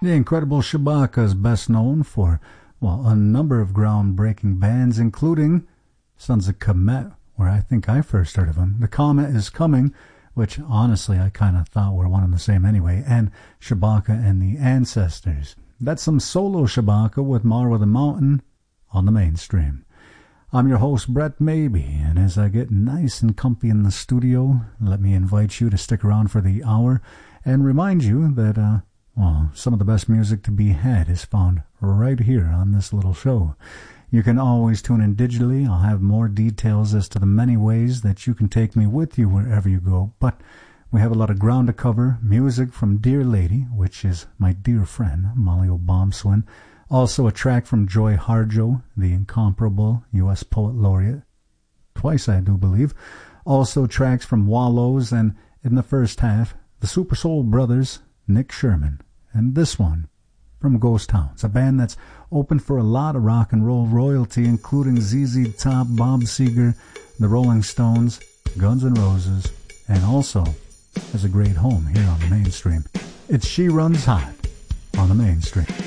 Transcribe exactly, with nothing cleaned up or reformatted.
The Incredible Shabaka is best known for, well, a number of groundbreaking bands, including Sons of Kemet, where I think I first heard of them, The Comet is Coming, which honestly I kind of thought were one and the same anyway, and Shabaka and the Ancestors. That's some solo Shabaka with Marwa the Mountain on the Mainstream. I'm your host, Brett Maybe, and as I get nice and comfy in the studio, let me invite you to stick around for the hour and remind you that, uh, well, some of the best music to be had is found right here on this little show. You can always tune in digitally. I'll have more details as to the many ways that you can take me with you wherever you go, but we have a lot of ground to cover. Music from Dear Lady, which is my dear friend, Molly O'Bombswin. Also a track from Joy Harjo, the incomparable U S Poet Laureate. Twice, I do believe. Also tracks from Wallows, and in the first half, the Super Soul Brothers, Nick Sherman. And this one from Ghost Towns, a band that's open for a lot of rock and roll royalty, including Z Z Top, Bob Seger, the Rolling Stones, Guns N' Roses, and also has a great home here on the Mainstream. It's She Runs Hot on the Mainstream.